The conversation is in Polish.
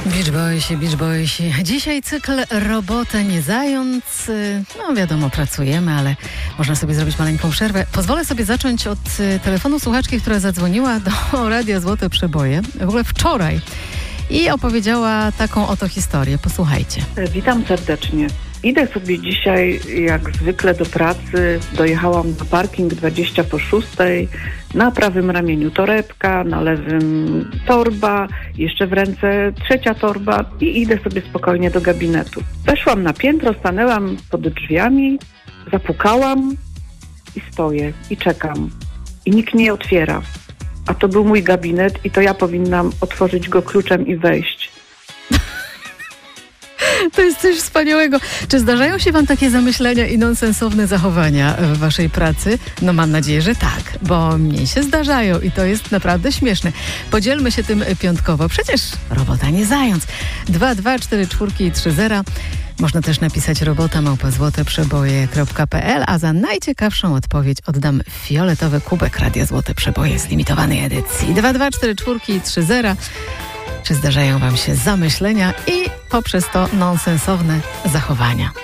Beach Boysi. Dzisiaj cykl Robota nie zając. No wiadomo, pracujemy, ale można sobie zrobić maleńką przerwę. Pozwolę sobie zacząć od telefonu słuchaczki, która zadzwoniła do Radia Złote Przeboje. W ogóle wczoraj. I opowiedziała taką oto historię. Posłuchajcie. Witam serdecznie. Idę sobie dzisiaj jak zwykle do pracy. Dojechałam na parking 20 po 6. Na prawym ramieniu torebka, na lewym torba, jeszcze w ręce trzecia torba i idę sobie spokojnie do gabinetu. Weszłam na piętro, stanęłam pod drzwiami, zapukałam i stoję i czekam. I nikt nie otwiera. A to był mój gabinet i to ja powinnam otworzyć go kluczem i wejść. To jest coś wspaniałego. Czy zdarzają się wam takie zamyślenia i nonsensowne zachowania w waszej pracy? No mam nadzieję, że tak, bo mnie się zdarzają i to jest naprawdę śmieszne. Podzielmy się tym piątkowo. Przecież robota nie zając. 2244330. Można też napisać robota@złoteprzeboje.pl, a za najciekawszą odpowiedź oddam fioletowy kubek Radia Złote Przeboje z limitowanej edycji. 2244330. Czy zdarzają wam się zamyślenia i poprzez to nonsensowne zachowania?